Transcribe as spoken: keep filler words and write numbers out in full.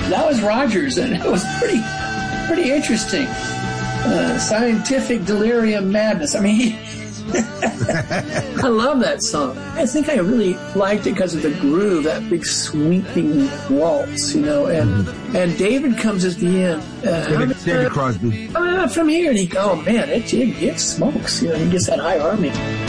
that was Rogers, and it was pretty, pretty interesting. Uh, scientific delirium madness. I mean, he, I love that song. I think I really liked it because of the groove, that big sweeping waltz, you know. And mm-hmm. and David comes at the end. Uh, David, David Crosby. Uh, from here, and he goes, oh man, it, it it smokes. You know, he gets that high harmony.